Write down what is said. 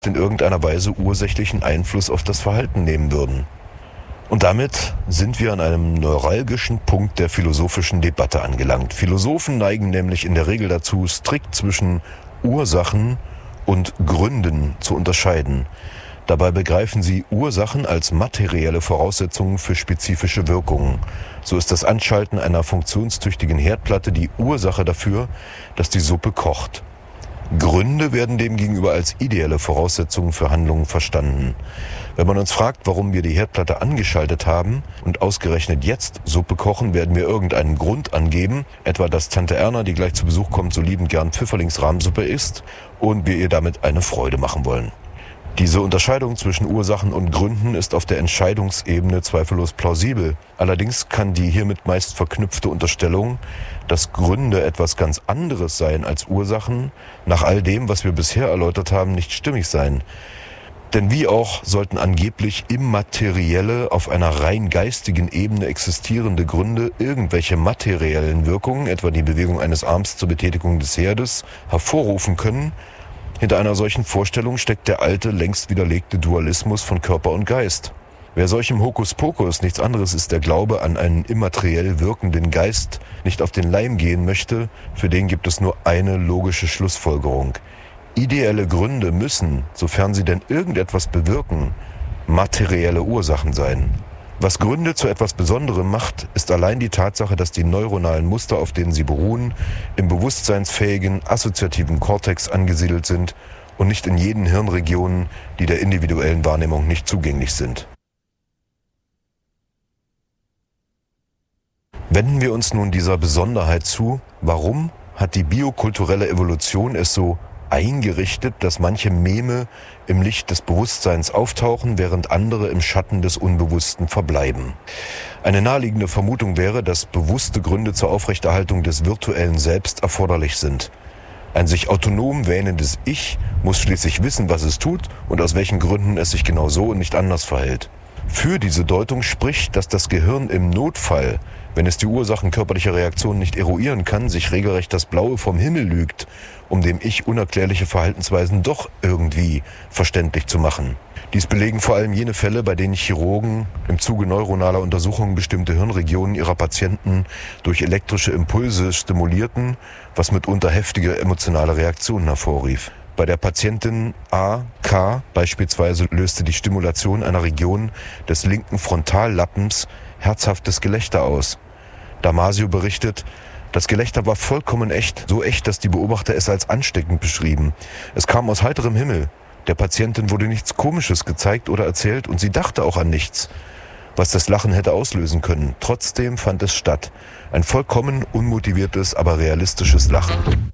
in irgendeiner Weise ursächlichen Einfluss auf das Verhalten nehmen würden. Und damit sind wir an einem neuralgischen Punkt der philosophischen Debatte angelangt. Philosophen neigen nämlich in der Regel dazu, strikt zwischen Ursachen und Gründen zu unterscheiden. Dabei begreifen sie Ursachen als materielle Voraussetzungen für spezifische Wirkungen. So ist das Anschalten einer funktionstüchtigen Herdplatte die Ursache dafür, dass die Suppe kocht. Gründe werden demgegenüber als ideelle Voraussetzungen für Handlungen verstanden. Wenn man uns fragt, warum wir die Herdplatte angeschaltet haben und ausgerechnet jetzt Suppe kochen, werden wir irgendeinen Grund angeben, etwa dass Tante Erna, die gleich zu Besuch kommt, so liebend gern Pfifferlingsrahmsuppe isst und wir ihr damit eine Freude machen wollen. Diese Unterscheidung zwischen Ursachen und Gründen ist auf der Entscheidungsebene zweifellos plausibel. Allerdings kann die hiermit meist verknüpfte Unterstellung, dass Gründe etwas ganz anderes seien als Ursachen, nach all dem, was wir bisher erläutert haben, nicht stimmig sein. Denn wie auch sollten angeblich immaterielle, auf einer rein geistigen Ebene existierende Gründe irgendwelche materiellen Wirkungen, etwa die Bewegung eines Arms zur Betätigung des Herdes, hervorrufen können. Hinter einer solchen Vorstellung steckt der alte, längst widerlegte Dualismus von Körper und Geist. Wer solchem Hokuspokus, nichts anderes ist der Glaube an einen immateriell wirkenden Geist, nicht auf den Leim gehen möchte, für den gibt es nur eine logische Schlussfolgerung. Ideelle Gründe müssen, sofern sie denn irgendetwas bewirken, materielle Ursachen sein. Was Gründe zu etwas Besonderem macht, ist allein die Tatsache, dass die neuronalen Muster, auf denen sie beruhen, im bewusstseinsfähigen, assoziativen Kortex angesiedelt sind und nicht in jenen Hirnregionen, die der individuellen Wahrnehmung nicht zugänglich sind. Wenden wir uns nun dieser Besonderheit zu, warum hat die biokulturelle Evolution es so eingerichtet, dass manche Meme im Licht des Bewusstseins auftauchen, während andere im Schatten des Unbewussten verbleiben. Eine naheliegende Vermutung wäre, dass bewusste Gründe zur Aufrechterhaltung des virtuellen Selbst erforderlich sind. Ein sich autonom wähnendes Ich muss schließlich wissen, was es tut und aus welchen Gründen es sich genau so und nicht anders verhält. Für diese Deutung spricht, dass das Gehirn im Notfall, wenn es die Ursachen körperlicher Reaktionen nicht eruieren kann, sich regelrecht das Blaue vom Himmel lügt, um dem Ich unerklärliche Verhaltensweisen doch irgendwie verständlich zu machen. Dies belegen vor allem jene Fälle, bei denen Chirurgen im Zuge neuronaler Untersuchungen bestimmte Hirnregionen ihrer Patienten durch elektrische Impulse stimulierten, was mitunter heftige emotionale Reaktionen hervorrief. Bei der Patientin A.K. beispielsweise löste die Stimulation einer Region des linken Frontallappens herzhaftes Gelächter aus. Damasio berichtet, das Gelächter war vollkommen echt, so echt, dass die Beobachter es als ansteckend beschrieben. Es kam aus heiterem Himmel. Der Patientin wurde nichts Komisches gezeigt oder erzählt und sie dachte auch an nichts, was das Lachen hätte auslösen können. Trotzdem fand es statt. Ein vollkommen unmotiviertes, aber realistisches Lachen.